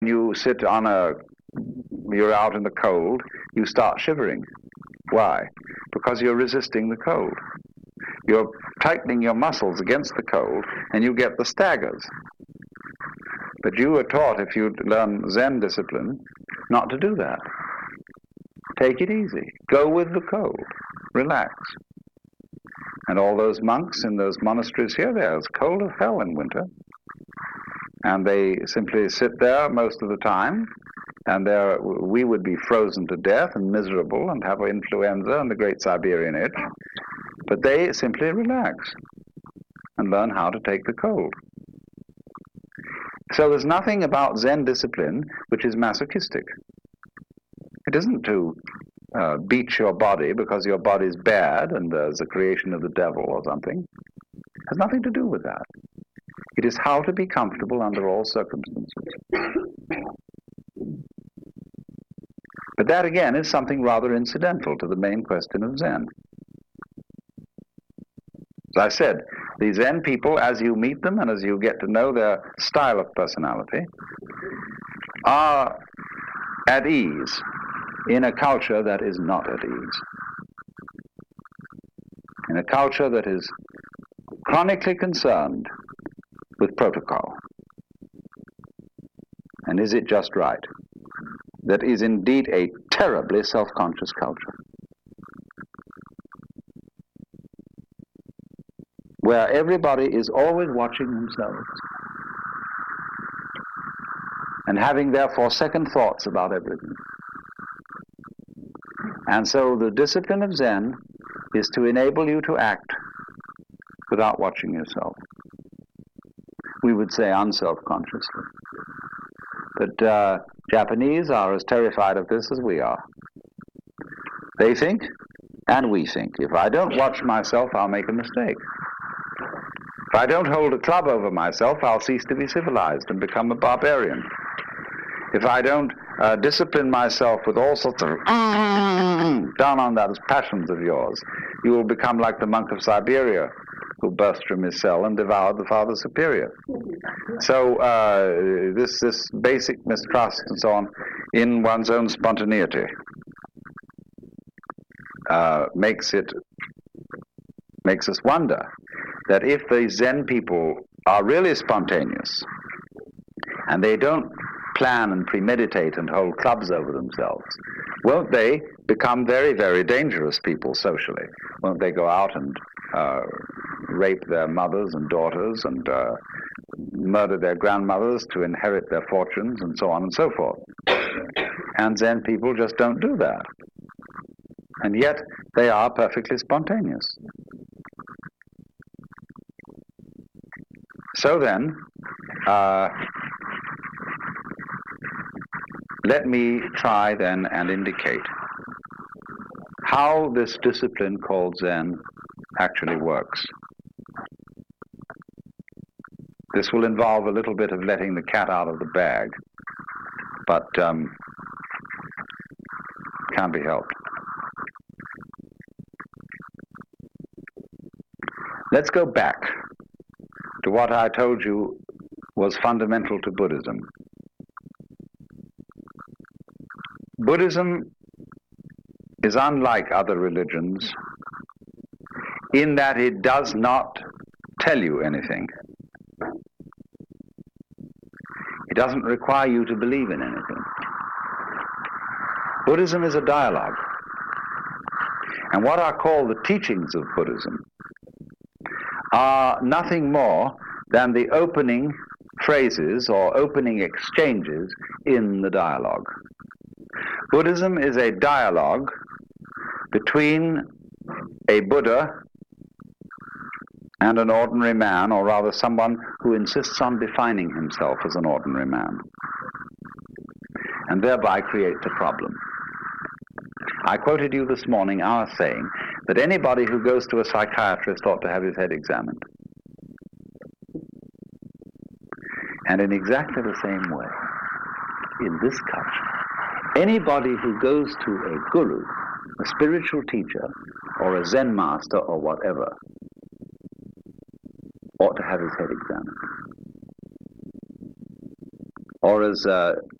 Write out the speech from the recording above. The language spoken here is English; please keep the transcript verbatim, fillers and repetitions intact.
You sit on a, you're out in the cold, you start shivering. Why? Because you're resisting the cold. You're tightening your muscles against the cold, and you get the staggers. But you were taught, if you learn Zen discipline, not to do that. Take it easy. Go with the cold. Relax. And all those monks in those monasteries here, they're as cold as hell in winter. And they simply sit there most of the time, and we would be frozen to death and miserable and have influenza and the Great Siberian Itch. But they simply relax and learn how to take the cold. So there's nothing about Zen discipline which is masochistic. It isn't to uh, beat your body because your body's bad and there's a creation of the devil or something. It has nothing to do with that. It is how to be comfortable under all circumstances. But that, again, is something rather incidental to the main question of Zen. As I said, the Zen people, as you meet them and as you get to know their style of personality, are at ease in a culture that is not at ease. In a culture that is chronically concerned with protocol. And is it just right? That is indeed a terribly self-conscious culture, where everybody is always watching themselves and having therefore second thoughts about everything. And so the discipline of Zen is to enable you to act without watching yourself. We would say unself-consciously. But uh, Japanese are as terrified of this as we are. They think, and we think, if I don't watch myself, I'll make a mistake. If I don't hold a club over myself, I'll cease to be civilized and become a barbarian. If I don't uh, discipline myself with all sorts of down on those passions of yours, you will become like the monk of Siberia, who burst from his cell and devoured the Father Superior. So uh, this this basic mistrust and so on in one's own spontaneity uh, makes it makes us wonder that if the Zen people are really spontaneous and they don't plan and premeditate and hold clubs over themselves, won't they become very, very dangerous people socially? Won't they go out and uh, rape their mothers and daughters and uh, murder their grandmothers to inherit their fortunes and so on and so forth? And Zen people just don't do that. And yet they are perfectly spontaneous. So then, uh, let me try then and indicate how this discipline called Zen actually works. This will involve a little bit of letting the cat out of the bag, but um, can't be helped. Let's go back to what I told you was fundamental to Buddhism. Buddhism is unlike other religions in that it does not tell you anything. It doesn't require you to believe in anything. Buddhism is a dialogue. And what are called the teachings of Buddhism are nothing more than the opening phrases or opening exchanges in the dialogue. Buddhism is a dialogue between a Buddha and an ordinary man, or rather someone who insists on defining himself as an ordinary man, and thereby creates a problem. I quoted you this morning our saying that anybody who goes to a psychiatrist ought to have his head examined. And in exactly the same way, in this culture, anybody who goes to a guru, a spiritual teacher, or a Zen master, or whatever, ought to have his head examined. or as uh,